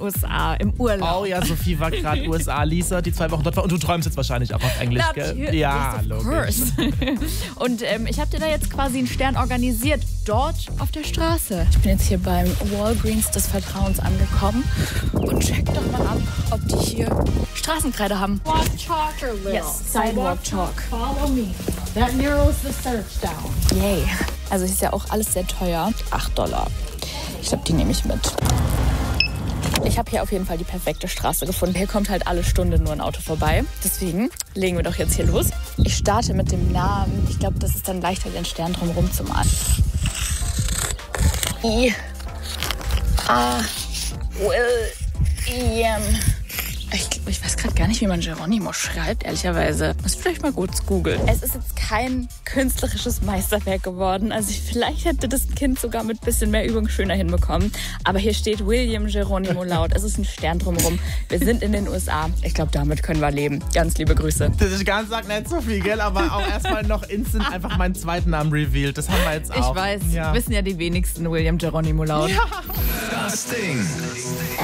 USA im Urlaub. Oh ja, Sophie war gerade USA, Lisa, die 2 Wochen dort war. Und du träumst jetzt wahrscheinlich auch auf Englisch, gell? Ja, yes, of course. Und ich habe dir da jetzt quasi einen Stern organisiert, dort auf der Straße. Ich bin jetzt hier beim Walgreens des Vertrauens angekommen und check doch mal ab, ob die hier Straßenkreide haben. Walk chalk or little? Yes, sidewalk chalk. Follow me. That narrows the search down. Yay. Also ist ja auch alles sehr teuer. $8. Ich glaube, die nehme ich mit. Ich habe hier auf jeden Fall die perfekte Straße gefunden. Hier kommt halt alle Stunde nur ein Auto vorbei. Deswegen legen wir doch jetzt hier los. Ich starte mit dem Namen. Ich glaube, das ist dann leichter, den Stern drumherum zu malen. William. Ich weiß gerade gar nicht, wie man Geronimo schreibt, ehrlicherweise. Muss vielleicht mal kurz googeln. Es ist jetzt kein künstlerisches Meisterwerk geworden. Also vielleicht hätte das Kind sogar mit ein bisschen mehr Übung schöner hinbekommen. Aber hier steht William Geronimo laut. Es ist ein Stern drumherum. Wir sind in den USA. Ich glaube, damit können wir leben. Ganz liebe Grüße. Das ist ganz sagt nicht so viel, gell? Aber auch erstmal noch instant einfach meinen zweiten Namen revealed. Das haben wir jetzt auch. Ich weiß, wissen ja die wenigsten William Geronimo laut. Ja. Das Ding.